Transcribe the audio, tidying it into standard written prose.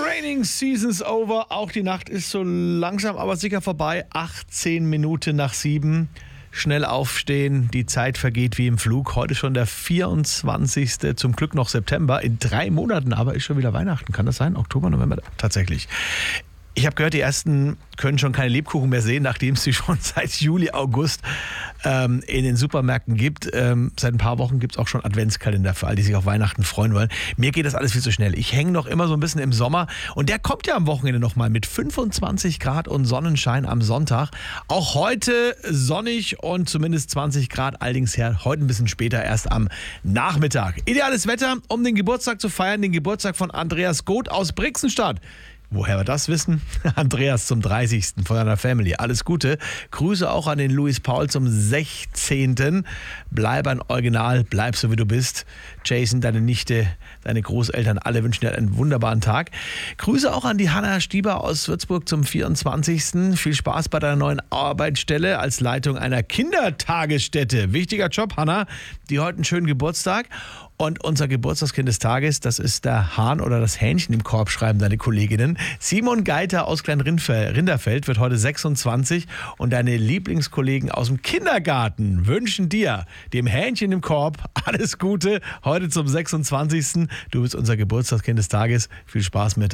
Training Season's over. Auch die Nacht ist so langsam aber sicher vorbei. 18 Minuten nach 7. Schnell aufstehen, die Zeit vergeht wie im Flug. Heute schon der 24. Zum Glück noch September. In 3 Monaten aber ist schon wieder Weihnachten. Kann das sein? Oktober, November? Tatsächlich. Ich habe gehört, die ersten können schon keine Lebkuchen mehr sehen, nachdem es sie schon seit Juli, August in den Supermärkten gibt. Seit ein paar Wochen gibt es auch schon Adventskalender für all die sich auf Weihnachten freuen wollen. Mir geht das alles viel zu schnell. Ich hänge noch immer so ein bisschen im Sommer und der kommt ja am Wochenende nochmal mit 25 Grad und Sonnenschein am Sonntag. Auch heute sonnig und zumindest 20 Grad, allerdings heute ein bisschen später, erst am Nachmittag. Ideales Wetter, um den Geburtstag zu feiern, den Geburtstag von Andreas Goth aus Brixenstadt. Woher wir das wissen? Andreas zum 30. von seiner Family. Alles Gute. Grüße auch an den Louis Paul zum 16. Bleib ein Original, bleib so wie du bist. Jason, deine Nichte, deine Großeltern, alle wünschen dir einen wunderbaren Tag. Grüße auch an die Hanna Stieber aus Würzburg zum 24. Viel Spaß bei deiner neuen Arbeitsstelle als Leitung einer Kindertagesstätte. Wichtiger Job, Hanna. Die heute einen schönen Geburtstag. Und unser Geburtstagskind des Tages, das ist der Hahn oder das Hähnchen im Korb, schreiben deine Kolleginnen. Simon Geiter aus Klein-Rinderfeld wird heute 26 und deine Lieblingskollegen aus dem Kindergarten wünschen dir, dem Hähnchen im Korb, alles Gute heute zum 26. Du bist unser Geburtstagskind des Tages. Viel Spaß mit